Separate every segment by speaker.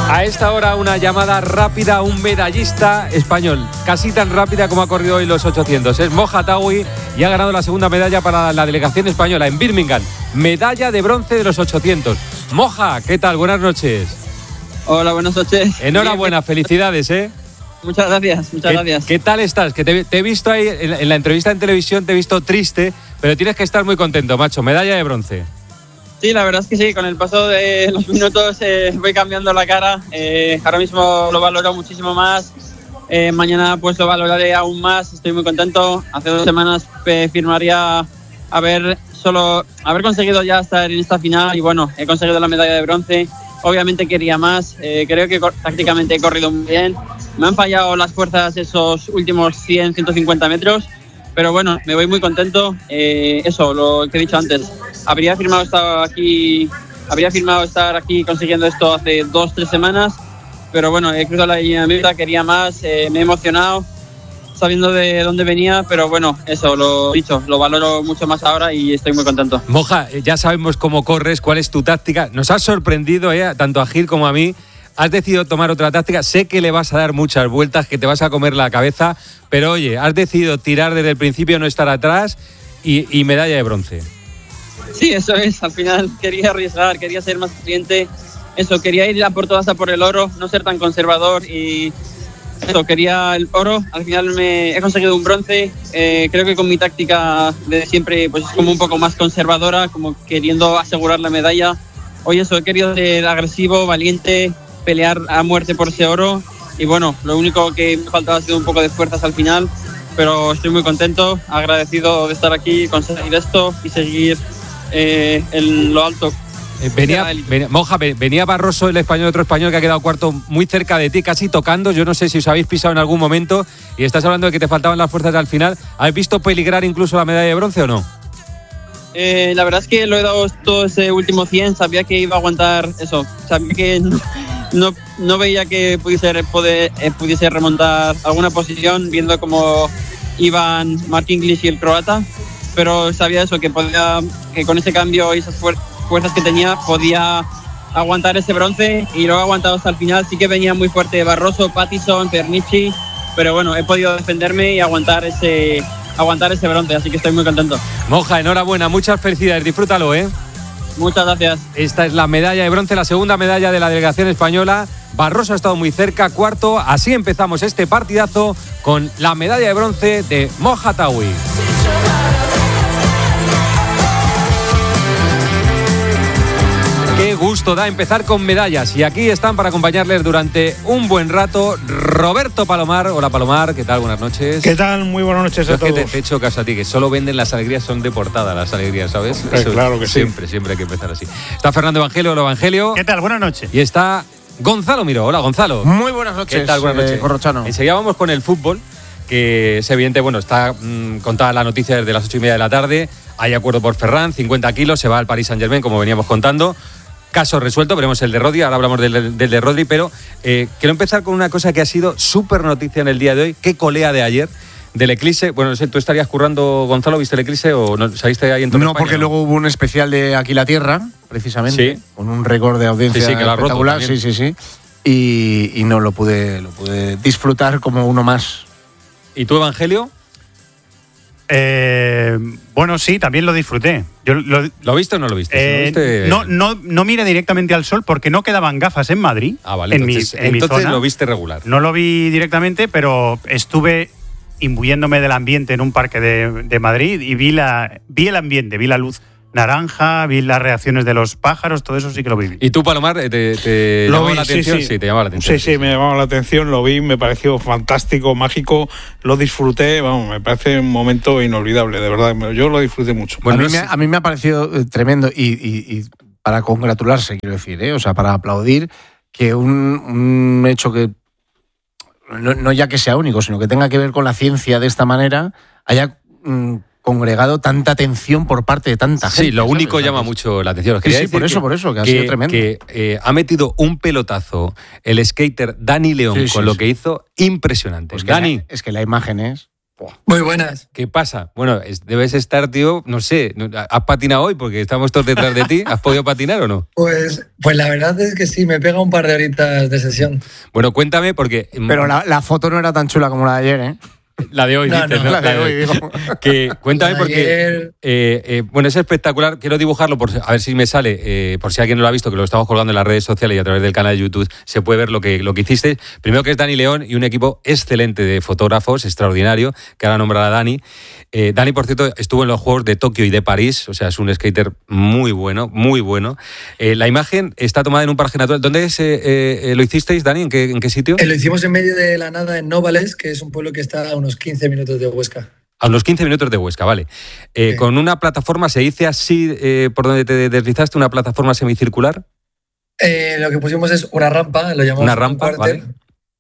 Speaker 1: A esta hora una llamada rápida a un medallista español, casi tan rápida como ha corrido hoy los 800. Es Moja Tawi y ha ganado la segunda medalla para la delegación española en Birmingham. Medalla de bronce de los 800. Moja, ¿qué tal? Buenas noches.
Speaker 2: Hola, buenas noches.
Speaker 1: Enhorabuena, felicidades, ¿eh?
Speaker 2: Muchas gracias, gracias.
Speaker 1: ¿Qué tal estás? Que te he visto ahí en la entrevista en televisión, te he visto triste, pero tienes que estar muy contento, macho. Medalla de bronce.
Speaker 2: Sí, la verdad es que sí, con el paso de los minutos voy cambiando la cara. Ahora mismo lo valoro muchísimo más. Mañana pues lo valoraré aún más. Estoy muy contento. Hace 2 semanas firmaría haber conseguido ya estar en esta final y bueno, he conseguido la medalla de bronce. Obviamente quería más. Creo que prácticamente he corrido muy bien. Me han fallado las fuerzas esos últimos 100, 150 metros. Pero bueno, me voy muy contento. Eso, lo que he dicho antes. Habría firmado estar aquí consiguiendo esto hace 2-3 semanas. Pero bueno, he cruzado la línea de meta, quería más, me he emocionado sabiendo de dónde venía. Pero bueno, eso, lo dicho, lo valoro mucho más ahora y estoy muy contento.
Speaker 1: Moja, ya sabemos cómo corres, cuál es tu táctica. Nos has sorprendido, tanto a Gil como a mí. Has decidido tomar otra táctica, sé que le vas a dar muchas vueltas, que te vas a comer la cabeza, pero oye, has decidido tirar desde el principio, no estar atrás y medalla de bronce.
Speaker 2: Sí, eso es, al final quería arriesgar, quería ser más paciente, eso, quería ir a por todas a por el oro, no ser tan conservador y eso, quería el oro, al final he conseguido un bronce, creo que con mi táctica de siempre pues es como un poco más conservadora, como queriendo asegurar la medalla. Hoy eso, he querido ser agresivo, valiente, pelear a muerte por ese oro y bueno, lo único que me faltaba ha sido un poco de fuerzas al final, pero estoy muy contento, agradecido de estar aquí, conseguir esto y seguir en lo alto.
Speaker 1: Venía Barroso, el español, otro español que ha quedado cuarto muy cerca de ti, casi tocando. Yo no sé si os habéis pisado en algún momento y estás hablando de que te faltaban las fuerzas al final. ¿Habéis visto peligrar incluso la medalla de bronce o no?
Speaker 2: La verdad es que lo he dado todo ese último 100, sabía que iba a aguantar eso, sabía que no veía que pudiese remontar alguna posición viendo cómo iban Mark English y el croata, pero sabía eso, que con ese cambio y esas fuerzas que tenía podía aguantar ese bronce y lo he aguantado hasta el final. Sí que venía muy fuerte Barroso, Pattison, Pernici, pero bueno, he podido defenderme y aguantar ese bronce, así que estoy muy contento.
Speaker 1: Moja, enhorabuena, muchas felicidades, disfrútalo, ¿eh?
Speaker 2: Muchas gracias.
Speaker 1: Esta es la medalla de bronce, la segunda medalla de la delegación española. Barroso ha estado muy cerca, cuarto. Así empezamos este partidazo con la medalla de bronce de Moja Tawi. Qué gusto da empezar con medallas y aquí están para acompañarles durante un buen rato Roberto Palomar. Hola Palomar, ¿qué tal? Buenas noches.
Speaker 3: ¿Qué tal? Muy buenas noches a todos.
Speaker 1: Es que te he hecho caso a ti, que solo venden las alegrías, son de portada las alegrías, ¿sabes?
Speaker 3: Claro que
Speaker 1: sí. Siempre hay que empezar así. Está Fernando Evangelio, hola Evangelio.
Speaker 4: ¿Qué tal? Buenas noches.
Speaker 1: Y está Gonzalo Miró, hola Gonzalo.
Speaker 5: Muy buenas noches.
Speaker 1: ¿Qué tal? Buenas noches.
Speaker 5: Corrochano.
Speaker 1: Enseguida vamos con el fútbol, que es evidente, bueno, está contada la noticia desde las 8:30 de la tarde. Hay acuerdo por Ferran, 50 kilos, se va al Paris Saint-Germain, como veníamos contando. Caso resuelto, veremos el de Rodri, ahora hablamos del de Rodri, pero quiero empezar con una cosa que ha sido súper noticia en el día de hoy. Qué colea de ayer del Eclipse. Bueno, no sé, ¿tú estarías currando, Gonzalo? ¿Viste el Eclipse o no saliste ahí en todo
Speaker 5: No,
Speaker 1: España,
Speaker 5: porque luego hubo un especial de Aquí la Tierra, precisamente,
Speaker 1: sí,
Speaker 5: con un récord de audiencia
Speaker 1: que la
Speaker 5: espectacular.
Speaker 1: roto
Speaker 5: Sí. Y no lo pude disfrutar como uno más.
Speaker 1: ¿Y tú, Evangelio?
Speaker 4: Bueno, sí, también lo disfruté.
Speaker 1: ¿Lo viste o no lo viste?
Speaker 4: No miré directamente al sol porque no quedaban gafas en Madrid.
Speaker 1: Ah, vale.
Speaker 4: En
Speaker 1: Entonces
Speaker 4: mi zona.
Speaker 1: lo viste regular.
Speaker 4: No lo vi directamente, pero estuve imbuyéndome del ambiente en un parque de Madrid y vi el ambiente, vi la luz naranja, vi las reacciones de los pájaros, todo eso sí que lo viví.
Speaker 1: ¿Y tú, Palomar, te llamaba la atención? Sí, te llamaba la atención.
Speaker 3: Sí, me llamaba la atención, lo vi, me pareció fantástico, mágico, lo disfruté, me parece un momento inolvidable, de verdad, yo lo disfruté mucho.
Speaker 5: Bueno, a mí me ha parecido tremendo y para congratularse, quiero decir, o sea, para aplaudir que un hecho que no ya que sea único, sino que tenga que ver con la ciencia de esta manera, haya congregado tanta atención por parte de tanta gente.
Speaker 1: Sí, lo único llama mucho la atención.
Speaker 5: Sí, por eso, que ha sido tremendo.
Speaker 1: Que ha metido un pelotazo el skater Dani León con lo que hizo, impresionante.
Speaker 5: Pues
Speaker 1: Dani.
Speaker 5: Es que la imagen es...
Speaker 6: Muy buenas.
Speaker 1: ¿Qué pasa? Bueno, debes estar, tío, no sé, ¿has patinado hoy? Porque estamos todos detrás de ti. ¿Has podido patinar o no?
Speaker 6: Pues la verdad es que sí, me pega un par de horitas de sesión.
Speaker 1: Bueno, cuéntame porque...
Speaker 5: Pero la foto no era tan chula como la de ayer, ¿eh?
Speaker 1: La de hoy,
Speaker 6: No,
Speaker 1: dices,
Speaker 6: no,
Speaker 1: ¿no?
Speaker 5: la de hoy, digo.
Speaker 1: Cuéntame
Speaker 6: La de
Speaker 1: porque...
Speaker 6: ayer-
Speaker 1: bueno, es espectacular. Quiero dibujarlo a ver si me sale, por si alguien no lo ha visto, que lo estamos colgando en las redes sociales y a través del canal de YouTube se puede ver lo que hiciste. Primero que es Dani León y un equipo excelente de fotógrafos, extraordinario, que ahora nombrará Dani. Dani, por cierto, estuvo en los Juegos de Tokio y de París, o sea, es un skater muy bueno, muy bueno. La imagen está tomada en un paraje natural. ¿Dónde lo hicisteis, Dani? ¿En qué sitio?
Speaker 6: Lo hicimos en medio de la nada en Novales, que es un pueblo que está a unos 15 minutos de Huesca.
Speaker 1: A unos 15 minutos de Huesca, vale.
Speaker 6: Sí.
Speaker 1: Con una plataforma, ¿se dice así por donde te deslizaste, una plataforma semicircular?
Speaker 6: Lo que pusimos es una rampa, lo llamamos
Speaker 1: Una rampa,
Speaker 6: cuartel,
Speaker 1: vale.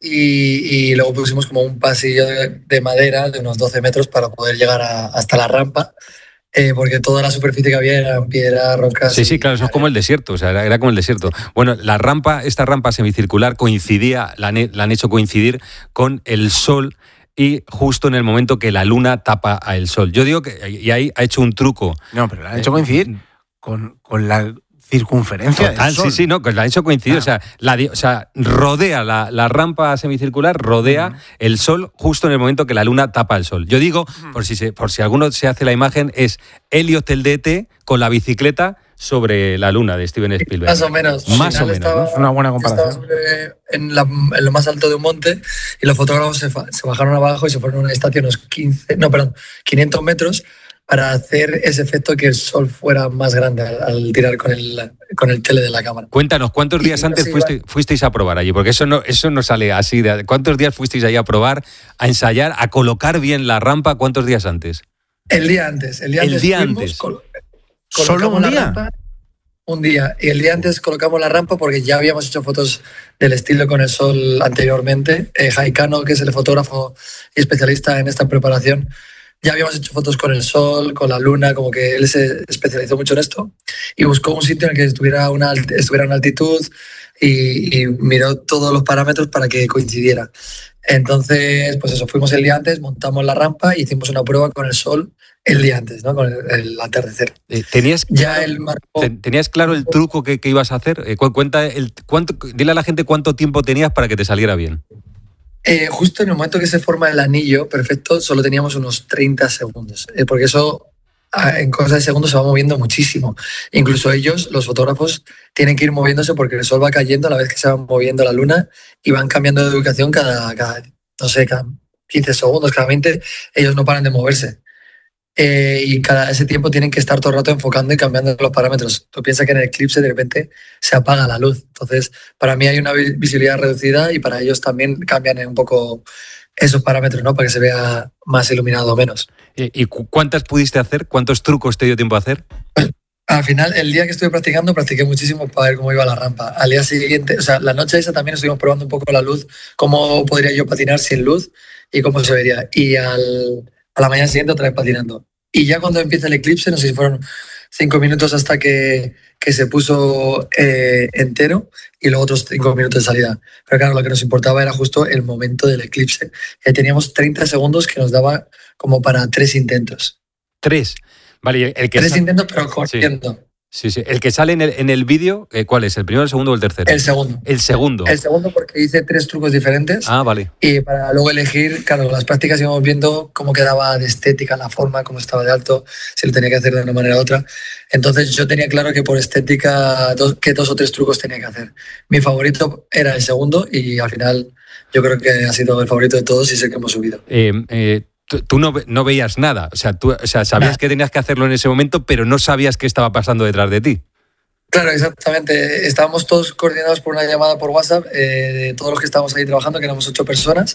Speaker 6: y luego pusimos como un pasillo de madera de unos 12 metros para poder llegar hasta la rampa, porque toda la superficie que había era piedra, rocas.
Speaker 1: Sí, claro, eso es como el desierto, o sea, era como el desierto. Bueno, esta rampa semicircular coincidía, la han hecho coincidir con el sol y justo en el momento que la luna tapa al sol. Yo digo que y ahí ha hecho un truco.
Speaker 5: No, pero la han hecho coincidir con la circunferencia del sol.
Speaker 1: Sí, no, que la han hecho coincidir.
Speaker 5: Claro.
Speaker 1: O sea, rodea la rampa semicircular, rodea el sol justo en el momento que la luna tapa el sol. Yo digo, por si alguno se hace la imagen, es Elliot el de ET con la bicicleta sobre la luna de Steven Spielberg.
Speaker 6: Más o menos.
Speaker 1: Más o menos, ¿no?
Speaker 5: Es una buena comparación.
Speaker 6: Estaba en lo más alto de un monte y los fotógrafos se bajaron abajo y se fueron a una estación unos 500 metros para hacer ese efecto que el sol fuera más grande al tirar con el tele de la cámara.
Speaker 1: Cuéntanos, ¿cuántos días antes fuisteis a probar allí? Porque eso no sale así. ¿Cuántos días fuisteis allí a probar, a ensayar, a colocar bien la rampa? ¿Cuántos días antes?
Speaker 6: El día antes.
Speaker 1: El día antes.
Speaker 5: ¿Solo un día?
Speaker 6: Rampa, un día. Y el día antes colocamos la rampa porque ya habíamos hecho fotos del estilo con el sol anteriormente. Jaicano, que es el fotógrafo y especialista en esta preparación, ya habíamos hecho fotos con el sol, con la luna, como que él se especializó mucho en esto y buscó un sitio en el que estuviera a una altitud y miró todos los parámetros para que coincidiera. Entonces, pues eso, fuimos el día antes, montamos la rampa y hicimos una prueba con el sol el día antes, ¿no? Con el atardecer.
Speaker 1: ¿Tenías claro el
Speaker 6: marco
Speaker 1: truco que ibas a hacer? Dile a la gente cuánto tiempo tenías para que te saliera bien.
Speaker 6: Justo en el momento que se forma el anillo perfecto, solo teníamos unos 30 segundos, porque eso en cosas de segundos se va moviendo muchísimo. Incluso ellos, los fotógrafos, tienen que ir moviéndose porque el sol va cayendo a la vez que se va moviendo la luna y van cambiando de ubicación cada 15 segundos, cada 20, ellos no paran de moverse. Y cada ese tiempo tienen que estar todo el rato enfocando y cambiando los parámetros. Tú piensas que en el eclipse de repente se apaga la luz. Entonces, para mí hay una visibilidad reducida y para ellos también cambian un poco esos parámetros, ¿no? Para que se vea más iluminado o menos.
Speaker 1: ¿Y cuántas pudiste hacer? ¿Cuántos trucos te dio tiempo a hacer?
Speaker 6: Al final, el día que estuve practicando, practiqué muchísimo para ver cómo iba la rampa. Al día siguiente, o sea, la noche esa también estuvimos probando un poco la luz, cómo podría yo patinar sin luz y cómo se vería. Y a la mañana siguiente otra vez patinando. Y ya cuando empieza el eclipse, no sé si fueron 5 minutos hasta que se puso entero y luego otros 5 minutos de salida. Pero claro, lo que nos importaba era justo el momento del eclipse. Teníamos 30 segundos que nos daba como para 3 intentos.
Speaker 1: 3. Vale, el que
Speaker 6: 3 intentos, pero corriendo.
Speaker 1: Sí. El que sale en el vídeo, ¿cuál es? ¿El primero, el segundo o el tercero?
Speaker 6: El segundo.
Speaker 1: El segundo.
Speaker 6: El segundo porque hice 3 trucos diferentes.
Speaker 1: Ah, vale.
Speaker 6: Y para luego elegir, claro, las prácticas íbamos viendo cómo quedaba de estética la forma, cómo estaba de alto, si lo tenía que hacer de una manera u otra. Entonces yo tenía claro que por estética, que 2 o 3 trucos tenía que hacer. Mi favorito era el segundo y al final yo creo que ha sido el favorito de todos y es el que hemos subido.
Speaker 1: Tú no veías nada, o sea, sabías que tenías que hacerlo en ese momento, pero no sabías qué estaba pasando detrás de ti.
Speaker 6: Claro, exactamente. Estábamos todos coordinados por una llamada por WhatsApp, de todos los que estábamos ahí trabajando, que éramos 8 personas,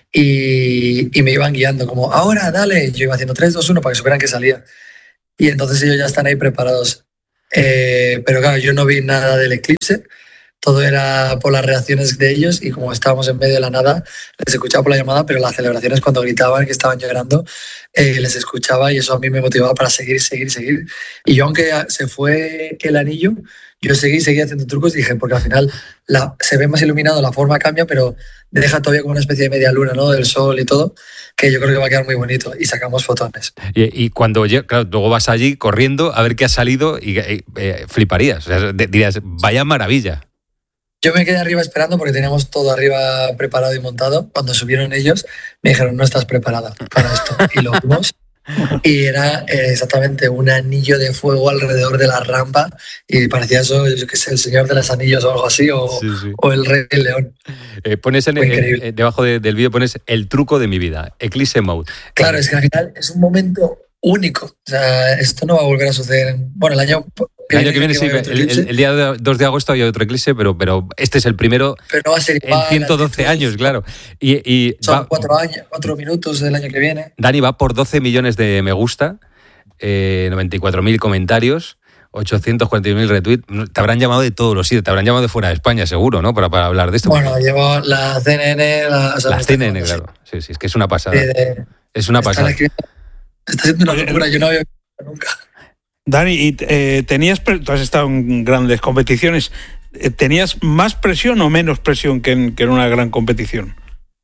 Speaker 6: y me iban guiando, como, ahora, dale. Yo iba haciendo 3, 2, 1 para que supieran que salía. Y entonces ellos ya están ahí preparados. Pero claro, yo no vi nada del eclipse. Todo era por las reacciones de ellos y como estábamos en medio de la nada, les escuchaba por la llamada, pero las celebraciones cuando gritaban que estaban llorando, les escuchaba y eso a mí me motivaba para seguir. Y yo, aunque se fue el anillo, yo seguí haciendo trucos y dije, porque al final se ve más iluminado, la forma cambia, pero deja todavía como una especie de media luna, ¿no? Del sol y todo, que yo creo que va a quedar muy bonito. Y sacamos fotones.
Speaker 1: Y cuando claro, luego vas allí corriendo a ver qué ha salido y fliparías. O sea, dirías, vaya maravilla.
Speaker 6: Yo me quedé arriba esperando porque teníamos todo arriba preparado y montado. Cuando subieron ellos, me dijeron, no estás preparada para esto. Y lo vimos. Y era exactamente un anillo de fuego alrededor de la rampa y parecía eso, yo qué sé, el Señor de los Anillos o algo así, o el Rey León.
Speaker 1: Pones debajo del vídeo pones el truco de mi vida, Eclipse Mode.
Speaker 6: Claro, es que al final es un momento único. O sea, esto no va a volver a suceder. Bueno, el año que viene
Speaker 1: sí, el día 2 de agosto hay otro eclipse, pero este es el primero.
Speaker 6: Pero no va a ser igual,
Speaker 1: en 112 años, claro.
Speaker 6: Son 4 minutos del año que viene.
Speaker 1: Dani va por 12 millones de me gusta, 94.000 comentarios, 841.000 retweets. Te habrán llamado de todos los sitios, te habrán llamado de fuera de España, seguro, ¿no? Para hablar de esto.
Speaker 6: Bueno, llevo la CNN.
Speaker 1: La CNN, claro. Sí, es que es una pasada. Es una pasada.
Speaker 6: Está siendo una locura, yo no había visto nunca.
Speaker 3: Dani, y tú has estado en grandes competiciones, ¿tenías más presión o menos presión que en una gran competición?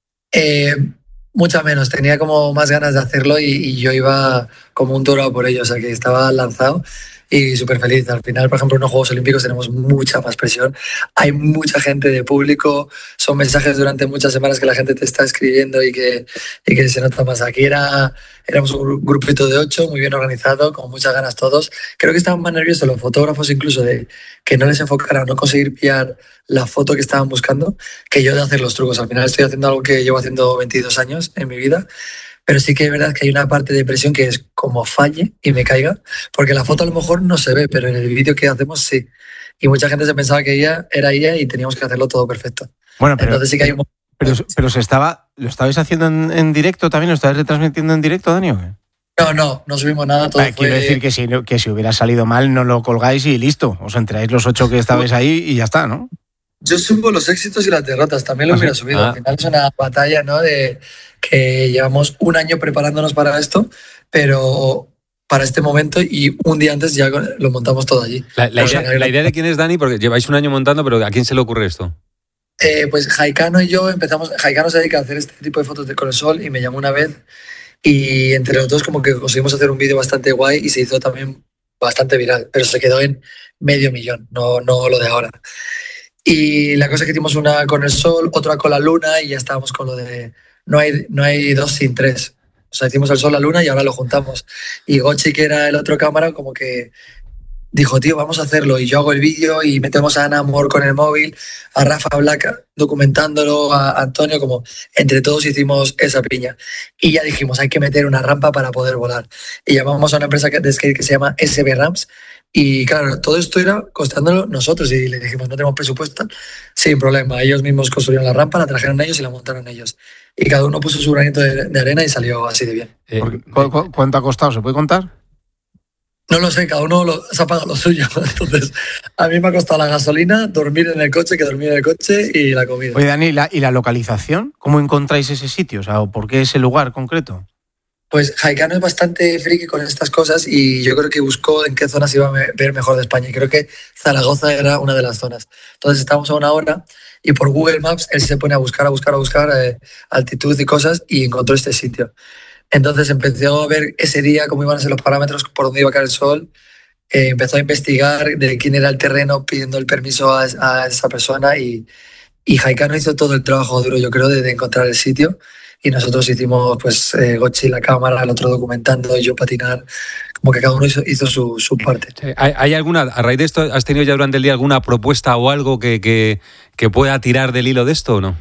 Speaker 6: Mucha menos, tenía como más ganas de hacerlo y yo iba como un toro por ello, o sea que estaba lanzado y súper feliz. Al final, por ejemplo, en los Juegos Olímpicos tenemos mucha más presión, hay mucha gente de público, son mensajes durante muchas semanas que la gente te está escribiendo y que se nota más. Aquí éramos un grupito de 8, muy bien organizado, con muchas ganas todos. Creo que estaban más nerviosos los fotógrafos incluso de que no les enfocara, no conseguir pillar la foto que estaban buscando, que yo de hacer los trucos. Al final estoy haciendo algo que llevo haciendo 22 años en mi vida, pero sí que es verdad que hay una parte de presión que es como falle y me caiga, porque la foto a lo mejor no se ve, pero en el vídeo que hacemos sí. Y mucha gente se pensaba que ella era ella y teníamos que hacerlo todo perfecto.
Speaker 5: Bueno, pero,
Speaker 6: entonces sí que hay un...
Speaker 5: pero ¿lo estabais haciendo en directo también? ¿Lo estabais retransmitiendo en directo, Dani?
Speaker 6: No subimos nada. Todo
Speaker 5: quiero decir que si hubiera salido mal no lo colgáis y listo. Os enteráis los 8 que estabais ahí y ya está, ¿no?
Speaker 6: Yo subo los éxitos y las derrotas, también lo hubiera subido. Al final es una batalla, ¿no? De que llevamos un año preparándonos para esto, pero para este momento y un día antes ya lo montamos todo allí.
Speaker 1: La idea de quién es, Dani, porque lleváis un año montando, pero ¿a quién se le ocurre esto?
Speaker 6: Pues Jaicano y yo empezamos. Jaicano se dedica a hacer este tipo de fotos con el sol y me llamó una vez y entre los dos como que conseguimos hacer un vídeo bastante guay y se hizo también bastante viral, pero se quedó en 500.000, no lo de ahora. Y la cosa es que hicimos una con el sol, otra con la luna y ya estábamos con lo de no hay 2 sin 3. O sea, hicimos el sol, la luna y ahora lo juntamos. Y Gochi, que era el otro cámara, como que dijo, tío, vamos a hacerlo. Y yo hago el vídeo y metemos a Ana Amor con el móvil, a Rafa Black documentándolo, a Antonio, como entre todos hicimos esa piña. Y ya dijimos, hay que meter una rampa para poder volar. Y llamamos a una empresa de skate que se llama SB Ramps. Y claro, todo esto era costándolo nosotros y le dijimos, no tenemos presupuesto, sin problema. Ellos mismos construyeron la rampa, la trajeron ellos y la montaron ellos. Y cada uno puso su granito de arena y salió así de bien.
Speaker 5: ¿Cuánto ha costado? ¿Se puede contar?
Speaker 6: No lo sé, cada uno se ha pagado lo suyo. Entonces, a mí me ha costado la gasolina, dormir en el coche, que dormir en el coche y la comida.
Speaker 5: Oye, Dani, ¿y la localización? ¿Cómo encontráis ese sitio? O sea, ¿por qué ese lugar concreto?
Speaker 6: Pues Jaicano es bastante friki con estas cosas y yo creo que buscó en qué zonas iba a ver mejor de España. Y creo que Zaragoza era una de las zonas. Entonces estábamos a una hora y por Google Maps él se pone a buscar altitud y cosas y encontró este sitio. Entonces empezó a ver ese día cómo iban a ser los parámetros, por dónde iba a caer el sol. Empezó a investigar de quién era el terreno, pidiendo el permiso a esa persona y Jaicano hizo todo el trabajo duro, yo creo, de encontrar el sitio. Y nosotros hicimos, pues, Gochi la cámara, el otro documentando y yo patinar. Como que cada uno hizo su parte.
Speaker 1: ¿Hay alguna, a raíz de esto, has tenido ya durante el día alguna propuesta o algo que pueda tirar del hilo de esto o no?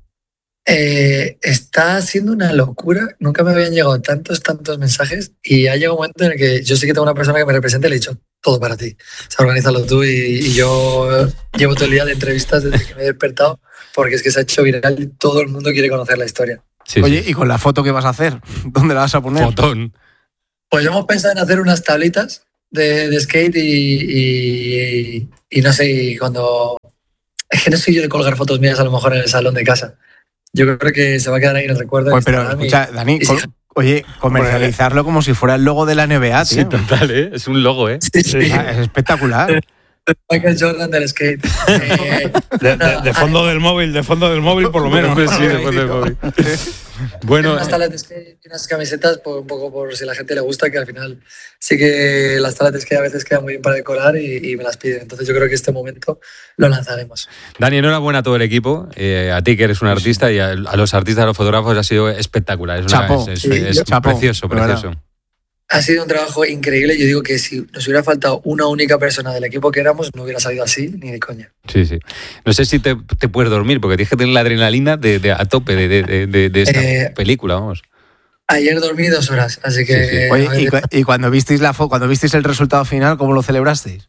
Speaker 6: Está siendo una locura. Nunca me habían llegado tantos mensajes y ha llegado un momento en el que yo sé que tengo una persona que me representa y le he dicho todo para ti. O sea, organízalo tú y yo llevo todo el día de entrevistas desde que me he despertado porque es que se ha hecho viral y todo el mundo quiere conocer la historia.
Speaker 5: Sí, oye, ¿y con la foto qué vas a hacer? ¿Dónde la vas a poner?
Speaker 1: Fotón.
Speaker 6: Pues hemos pensado en hacer unas tablitas de skate y no sé, y cuando... Es que no soy yo de colgar fotos mías a lo mejor en el salón de casa. Yo creo que se va a quedar ahí en el recuerdo.
Speaker 5: Pues, pero escucha, Dani, oye, comercializarlo como si fuera el logo de la NBA, tío.
Speaker 1: Sí, total, ¿eh? Es un logo, ¿eh?
Speaker 6: Sí.
Speaker 5: Es espectacular.
Speaker 6: Michael Jordan del skate.
Speaker 3: De fondo del móvil, por lo menos.
Speaker 1: Sí, de fondo del móvil. Bueno,
Speaker 6: unas tablas de skate y unas camisetas, un poco por si a la gente le gusta, que al final sí que las tablas de skate a veces quedan muy bien para decorar y me las piden. Entonces yo creo que este momento lo lanzaremos.
Speaker 1: Dani, enhorabuena a todo el equipo, a ti que eres un artista y a los artistas, a los fotógrafos, ha sido espectacular. Es precioso.
Speaker 6: Ha sido un trabajo increíble. Yo digo que si nos hubiera faltado una única persona del equipo que éramos, no hubiera salido así ni de coña.
Speaker 1: Sí. No sé si te puedes dormir, porque tienes que tener la adrenalina a tope de esta película, vamos.
Speaker 6: Ayer dormí 2 horas, así que...
Speaker 5: Sí. Oye, y cuando visteis cuando visteis el resultado final, ¿cómo lo celebrasteis?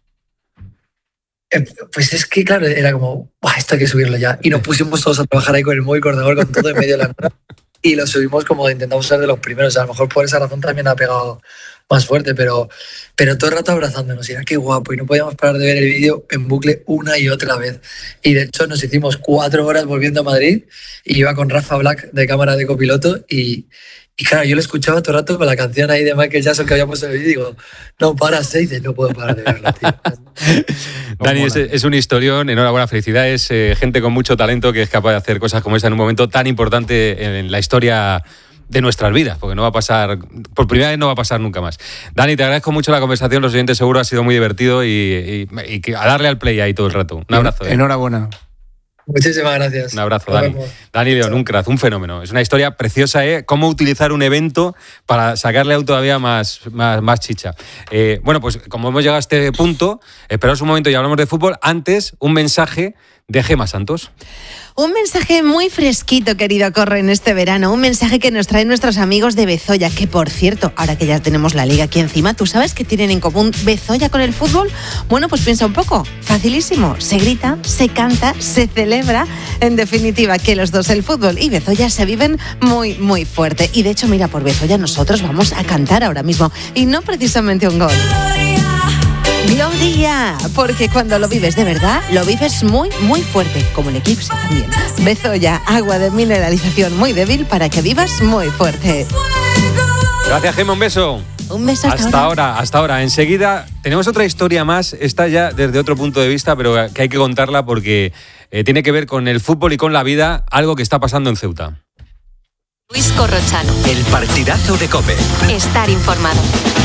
Speaker 6: Pues es que, claro, era como, esto hay que subirlo ya. Y nos pusimos todos a trabajar ahí con el móvil, con todo en medio de la nada. Y lo subimos como intentamos ser de los primeros. A lo mejor por esa razón también ha pegado más fuerte, pero todo el rato abrazándonos. Y era qué guapo. Y no podíamos parar de ver el vídeo en bucle una y otra vez. Y de hecho nos hicimos 4 horas volviendo a Madrid. Y iba con Rafa Black de cámara de copiloto. Y claro, yo lo escuchaba todo el rato con la canción ahí de Michael Jackson que había puesto en el vídeo. Y digo, no paras, y dice, no puedo parar de verlo, tío.
Speaker 1: Dani, es un historión, enhorabuena, felicidades, gente con mucho talento que es capaz de hacer cosas como esta en un momento tan importante en la historia de nuestras vidas, porque no va a pasar, por primera vez no va a pasar nunca más. Dani, te agradezco mucho la conversación, los oyentes seguro ha sido muy divertido y a darle al play ahí todo el rato. Un abrazo.
Speaker 5: Enhorabuena.
Speaker 6: Muchísimas gracias.
Speaker 1: Un abrazo, Dani. Dani León, un crack, un fenómeno. Es una historia preciosa, cómo utilizar un evento para sacarle aún todavía más chicha. Bueno, pues como hemos llegado a este punto, esperaos un momento y hablamos de fútbol. Antes, un mensaje de Gemma Santos.
Speaker 7: Un mensaje muy fresquito, querido Corre, en este verano. Un mensaje que nos traen nuestros amigos de Bezoya, que por cierto, ahora que ya tenemos la liga aquí encima, ¿tú sabes qué tienen en común Bezoya con el fútbol? Bueno, pues piensa un poco. Facilísimo. Se grita, se canta, se celebra. En definitiva, que los dos, el fútbol y Bezoya, se viven muy, muy fuerte. Y de hecho, mira, por Bezoya nosotros vamos a cantar ahora mismo. Y no precisamente un gol. Gloria, porque cuando lo vives de verdad, lo vives muy, muy fuerte, como el Eclipse también. Bezoya, agua de mineralización muy débil para que vivas muy fuerte.
Speaker 1: Gracias, Gemma, un beso.
Speaker 7: Un beso
Speaker 1: hasta ahora. Enseguida tenemos otra historia más, esta ya desde otro punto de vista, pero que hay que contarla porque tiene que ver con el fútbol y con la vida, algo que está pasando en Ceuta.
Speaker 8: Luis Corrochano.
Speaker 9: El partidazo de COPE.
Speaker 8: Estar informado.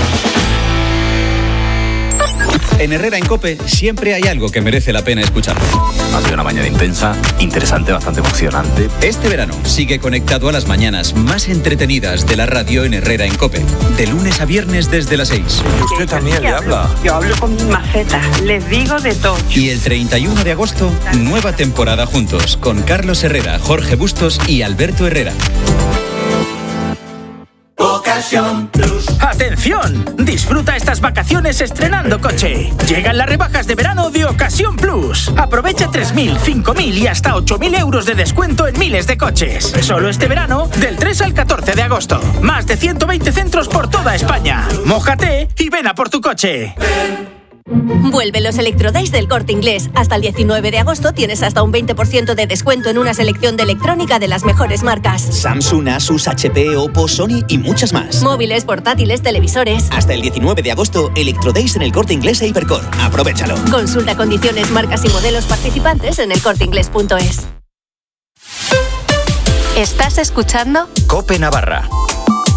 Speaker 9: En Herrera en COPE siempre hay algo que merece la pena escuchar.
Speaker 10: Ha sido una mañana intensa, interesante, bastante emocionante.
Speaker 9: Este verano sigue conectado a las mañanas más entretenidas de la radio en Herrera en COPE. De lunes a viernes desde las 6.
Speaker 10: Y usted también le habla.
Speaker 11: Yo hablo con mi maceta, les digo de todo.
Speaker 9: Y el 31 de agosto, nueva temporada juntos con Carlos Herrera, Jorge Bustos y Alberto Herrera.
Speaker 12: Ocasión Plus. ¡Atención! Disfruta estas vacaciones estrenando coche. Llegan las rebajas de verano de Ocasión Plus. Aprovecha 3.000, 5.000 y hasta 8.000 euros de descuento en miles de coches. Solo este verano, del 3 al 14 de agosto. Más de 120 centros por toda España. Mójate y ven a por tu coche.
Speaker 8: Vuelven los Electrodays del Corte Inglés. Hasta el 19 de agosto tienes hasta un 20% de descuento en una selección de electrónica de las mejores marcas.
Speaker 13: Samsung, Asus, HP, Oppo, Sony y muchas más.
Speaker 8: Móviles, portátiles, televisores.
Speaker 13: Hasta el 19 de agosto, Electrodays en el Corte Inglés e Hipercor. Aprovéchalo.
Speaker 8: Consulta condiciones, marcas y modelos participantes en elcorteinglés.es. ¿Estás escuchando?
Speaker 9: COPE Navarra.